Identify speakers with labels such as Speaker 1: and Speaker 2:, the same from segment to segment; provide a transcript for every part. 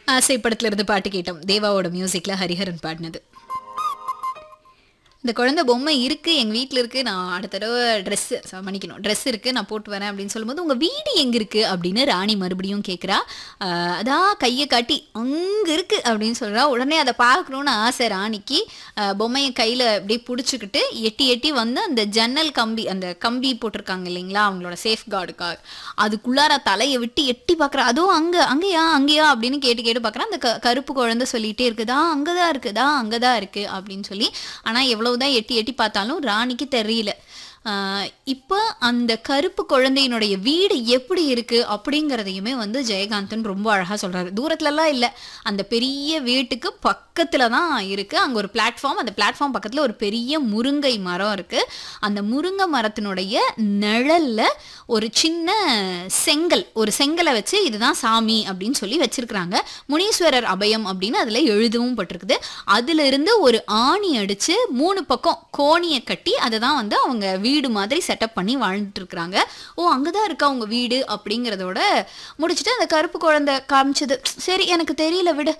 Speaker 1: ஆசை படத்துல இருந்து பாட்டு கேட்டோம். தேவாவோட மியூசிக்ல ஹரிஹரன் பாடினது. இந்த குழந்தை பொம்மை இருக்கு, எங்க வீட்ல இருக்கு. நான் அடுத்த தடவை மன்னிக்கணும். ட்ரெஸ் இருக்கு. நான் போட்டு வரேன் அப்படின்னு சொல்லும்போது, "உங்க வீடு எங்க இருக்கு?" அப்படின்னு ராணி மறுபடியும் கேட்கிறா. அதான் கைய காட்டி, "அங்க இருக்கு" அப்படின்னு சொல்றா. உடனே அத பார்க்கணும்னு ஆசை ராணிக்கு. பொம்மைய கையில அப்படியே புடிச்சுக்கிட்டு எட்டி எட்டி வந்து அந்த ஜன்னல் கம்பி, அந்த கம்பி போட்டிருக்காங்க இல்லைங்களா? அவங்களோட சேஃப் கார்டுக்காக. அதுக்குள்ளார தலைய விட்டு எட்டி பார்க்குறா. அதுவும் அங்கயா அங்கயா அப்படின்னு கேட்டு கேட்டு பார்க்குறா. அந்த கருப்பு குழந்தை சொல்லிட்டே இருக்கு, "தா அங்கதான் இருக்கு, தா அங்கதான் இருக்கு" அப்படின்னு சொல்லி. ஆனா எவ்வளவுதான் எட்டி எட்டி பார்த்தாலும் ராணிக்கு தெரியல. இப்போ அந்த கருப்பு குழந்தையினுடைய வீடு எப்படி இருக்கு அப்படிங்கிறதையுமே வந்து ஜெயகாந்தன் ரொம்ப அழகா சொல்றாரு. தூரத்துலலாம் இல்லை, அந்த பெரிய வீட்டுக்கு பக்கத்துல தான் இருக்கு. அங்க ஒரு பிளாட்ஃபார்ம், அந்த பிளாட்ஃபார்ம் பக்கத்துல ஒரு பெரிய முருங்கை மரம் இருக்கு. அந்த முருங்கை மரத்தினுடைய நிழல்ல ஒரு சின்ன ஒரு செங்கலை வச்சு இதுதான் சாமி அப்படின்னு சொல்லி வச்சிருக்கிறாங்க. முனீஸ்வரர் அபயம் அப்படின்னு அதுல எழுதவும் பட்டிருக்குது. அதுல இருந்து ஒரு ஆணி அடிச்சு 3 பக்கம் கோணியை கட்டி அதை தான் வந்து அவங்க வீடு மாதிரி செட்டப் பண்ணி வாழ்ந்துட்டு இருக்கிறாங்க. "ஓ, அங்கதான் இருக்கா உங்க வீடு" அப்படிங்கிறதோட முடிச்சுட்டு அந்த கருப்பு குழந்தை காமிச்சது. "சரி, எனக்கு தெரியல, விடு.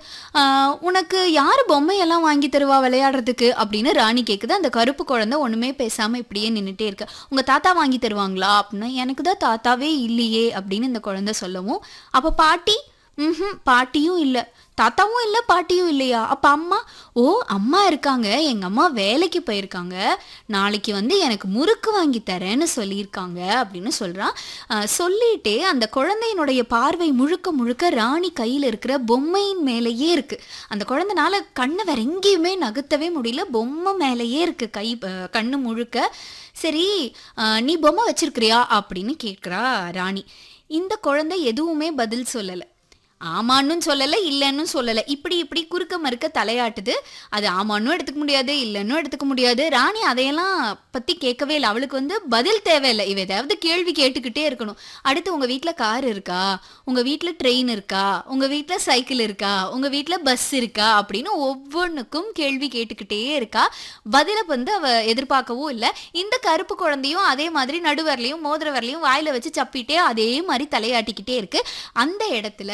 Speaker 1: உனக்கு யாரு பொம்மையெல்லாம் வாங்கி தருவா விளையாடுறதுக்கு" அப்படின்னு ராணி கேக்குது. அந்த கருப்பு குழந்தை ஒண்ணுமே பேசாம இப்படியே நின்றுட்டே இருக்கு. "உங்க தாத்தா வாங்கி தருவாங்களா?" அப்படின்னா, "எனக்கு தான் தாத்தாவே இல்லையே" அப்படின்னு இந்த குழந்தை சொல்லவும், "அப்ப பாட்டி?" பாட்டியும் இல்ல. தாத்தாவும் இல்ல, பாட்டியும் இல்லையா? அப்ப அம்மா? "ஓ, அம்மா இருக்காங்க. எங்க அம்மா வேலைக்கு போயிருக்காங்க. நாளைக்கு வந்து எனக்கு முறுக்கு வாங்கி தரேன்னு சொல்லியிருக்காங்க" அப்படின்னு சொல்றான். சொல்லிட்டே அந்த குழந்தையினுடைய பார்வை முழுக்க முழுக்க ராணி கையில இருக்கிற பொம்மையின் மேலேயே இருக்கு. அந்த குழந்தைனால கண்ணை வேற எங்கேயுமே நகர்த்தவே முடியல. பொம்மை மேலேயே இருக்கு கண்ணு முழுக்க. "சரி, நீ பொம்மை வச்சிருக்கிறியா?" அப்படின்னு கேட்கிறா ராணி. இந்த குழந்தை எதுவுமே பதில் சொல்லல. ஆமான்னும் சொல்லல, இல்லைன்னு சொல்லல. இப்படி குறுக்க மறுக்க தலையாட்டுது. அது ஆமான்னும் எடுத்துக்க முடியாது, இல்லைன்னும் எடுத்துக்க முடியாது. ராணி அதையெல்லாம் பத்தி கேட்கவே இல்லை. அவளுக்கு வந்து பதில் தேவையில்லை. இவ ஏதாவது கேள்வி கேட்டுக்கிட்டே இருக்கணும். அடுத்து, "உங்க வீட்டுல கார் இருக்கா? உங்க வீட்டுல ட்ரெயின் இருக்கா? உங்க வீட்டுல சைக்கிள் இருக்கா? உங்க வீட்டுல பஸ் இருக்கா?" அப்படின்னு ஒவ்வொன்றுக்கும் கேள்வி கேட்டுக்கிட்டே இருக்கா. பதில வந்து அவ எதிர்பார்க்கவும் இல்லை. இந்த கருப்பு குழந்தையும் அதே மாதிரி நடுவரலையும் மோதிரவரலையும் வாயில வச்சு சப்பிட்டே அதே மாதிரி தலையாட்டிக்கிட்டே இருக்கு. அந்த இடத்துல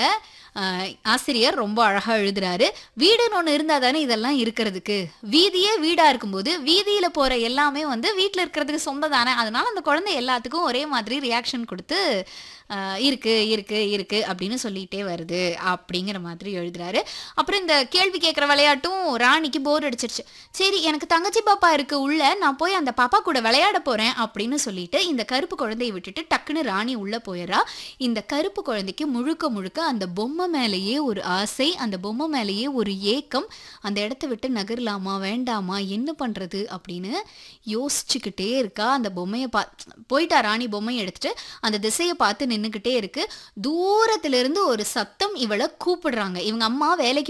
Speaker 1: ஆசிரியர் ரொம்ப அழகா எழுதுறாரு. வீடுன்னு ஒண்ணு இருந்தா தானே இதெல்லாம் இருக்கிறதுக்கு. வீதியே வீடா இருக்கும்போது வீதியில போற எல்லாமே வந்து வீட்டுல இருக்கிறதுக்கு சொந்தம் தானே. அதனால அந்த குழந்தை எல்லாத்துக்கும் ஒரே மாதிரி ரியாக்ஷன் கொடுத்து இருக்கு இருக்கு இருக்கு அப்படின்னு சொல்லிட்டே வருது அப்படிங்கிற மாதிரி எழுதுறாரு. அப்புறம் இந்த கேள்வி கேட்குற விளையாட்டும் ராணிக்கு போர் அடிச்சிருச்சு. "சரி, எனக்கு தங்கச்சி பாப்பா இருக்கு உள்ள, நான் போய் அந்த பாப்பா கூட விளையாட போறேன்" அப்படின்னு சொல்லிட்டு இந்த கருப்பு குழந்தையை விட்டுட்டு டக்குன்னு ராணி உள்ள போயிடுறா. இந்த கருப்பு குழந்தைக்கு முழுக்க முழுக்க அந்த பொம்மை மேலேயே ஒரு ஆசை, அந்த பொம்மை மேலேயே ஒரு ஏக்கம். அந்த இடத்த விட்டு நகரலாமா வேண்டாமா, என்ன பண்றது அப்படின்னு யோசிச்சுக்கிட்டே இருக்கா. அந்த பொம்மையை போயிட்டா ராணி. பொம்மையை எடுத்துட்டு அந்த திசையை பார்த்து நின்னுக்கிட்டே இருக்கு. தூரத்துல இருந்து ஒரு சத்தம் இவளை கூப்பிடுறாங்க. இவங்க அம்மா வேலைக்கு